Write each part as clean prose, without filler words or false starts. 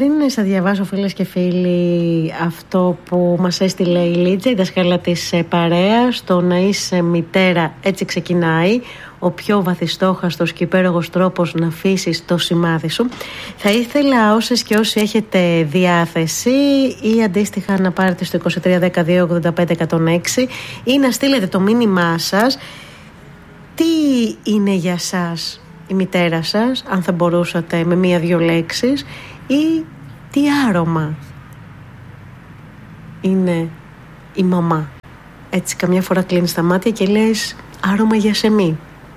πριν θα διαβάσω, φίλες και φίλοι, αυτό που μας έστειλε η Λίτζα, η δασκάλα της παρέας. Το να είσαι μητέρα, έτσι ξεκινάει. Ο πιο βαθιστόχαστος και υπέρογος τρόπος να αφήσεις το σημάδι σου. Θα ήθελα όσες και όσοι έχετε διάθεση ή αντίστοιχα να πάρετε στο 2310-285-106 ή να στείλετε το μήνυμά σας. Τι είναι για σας η μητέρα σας, αν θα μπορούσατε με μία-δυο λέξεις, ή τι άρωμα είναι η μαμά. Έτσι καμιά φορά κλείνεις τα μάτια και λες άρωμα για σεμί,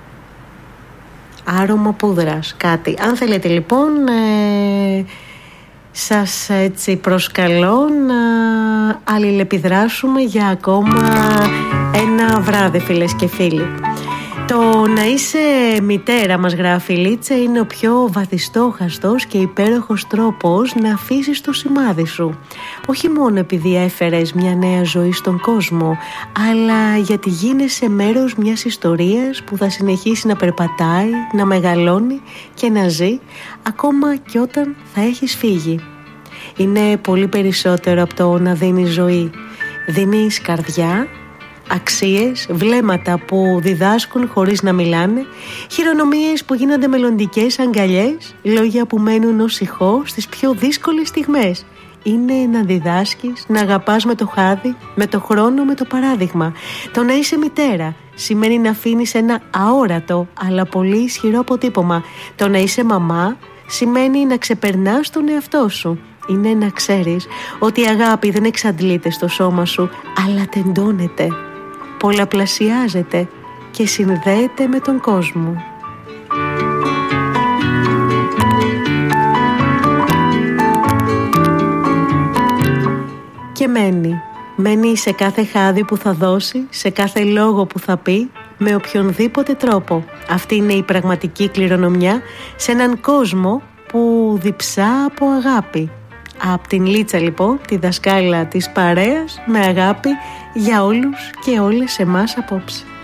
άρωμα πούδρας, κάτι. Αν θέλετε λοιπόν σας έτσι προσκαλώ να αλληλεπιδράσουμε για ακόμα ένα βράδυ, φίλες και φίλοι. Το να είσαι μητέρα, μας γράφει η Λίτσα, είναι ο πιο βαθιστόχαστος και υπέροχος τρόπος να αφήσεις το σημάδι σου. Όχι μόνο επειδή έφερες μια νέα ζωή στον κόσμο, αλλά γιατί γίνεσαι μέρος μιας ιστορίας που θα συνεχίσει να περπατάει, να μεγαλώνει και να ζει ακόμα και όταν θα έχεις φύγει. Είναι πολύ περισσότερο από το να δίνεις ζωή. Δίνεις καρδιά, αξίες, βλέμματα που διδάσκουν χωρίς να μιλάνε, χειρονομίες που γίνονται μελλοντικές αγκαλιές, λόγια που μένουν ως ηχό στις πιο δύσκολες στιγμές. Είναι να διδάσκεις, να αγαπάς με το χάδι, με το χρόνο, με το παράδειγμα. Το να είσαι μητέρα σημαίνει να αφήνεις ένα αόρατο αλλά πολύ ισχυρό αποτύπωμα. Το να είσαι μαμά σημαίνει να ξεπερνάς τον εαυτό σου. Είναι να ξέρεις ότι η αγάπη δεν εξαντλείται στο σώμα σου, αλλά τεντώνεται, πολλαπλασιάζεται και συνδέεται με τον κόσμο. Και μένει σε κάθε χάδι που θα δώσει, σε κάθε λόγο που θα πει, με οποιονδήποτε τρόπο. Αυτή είναι η πραγματική κληρονομιά σε έναν κόσμο που διψά από αγάπη. Απ' την Λίτσα λοιπόν, τη δασκάλα της παρέας, με αγάπη για όλους και όλες εμάς απόψε.